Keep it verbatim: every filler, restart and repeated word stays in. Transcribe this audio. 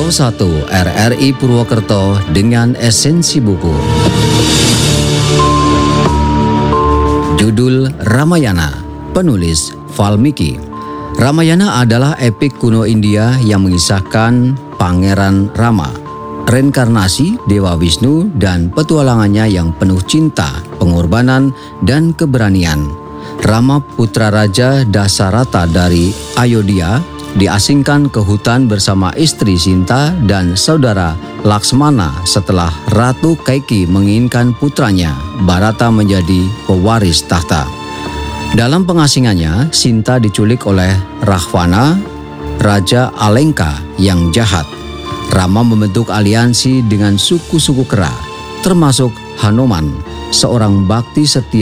Pro satu R R I Purwokerto dengan esensi buku. Judul Ramayana, penulis Valmiki. Ramayana adalah epik kuno India yang mengisahkan Pangeran Rama, reinkarnasi Dewa Wisnu dan petualangannya yang penuh cinta, pengorbanan, dan keberanian. Rama, putra Raja Dasarata dari Ayodhya, diasingkan ke hutan bersama istri Sinta dan saudara Laksmana setelah Ratu Kaikeyi menginginkan putranya Bharata menjadi pewaris tahta. Dalam pengasingannya, Sinta diculik oleh Rahwana, Raja Alengka yang jahat. Rama membentuk aliansi dengan suku-suku kera, termasuk Hanuman, seorang bakti setia